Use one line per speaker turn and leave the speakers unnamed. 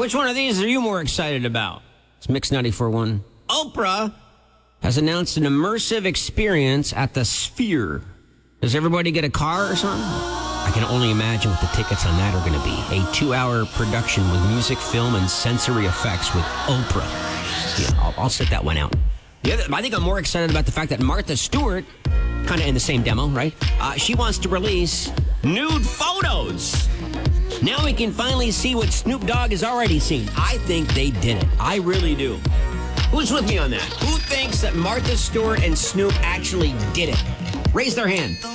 Which one of these are you more excited about? It's Mix 94.1. Oprah has announced an immersive experience at the Sphere. Does everybody get a car or something? I can only imagine what the tickets on that are going to be. A 2-hour production with music, film, and sensory effects with Oprah. Yeah, I'll sit that one out. I think I'm more excited about the fact that Martha Stewart, kind of in the same demo, right? She wants to release nude photos. Now we can finally see what Snoop Dogg has already seen. I think they did it. I really do. Who's with me on that? Who thinks that Martha Stewart and Snoop actually did it? Raise their hand.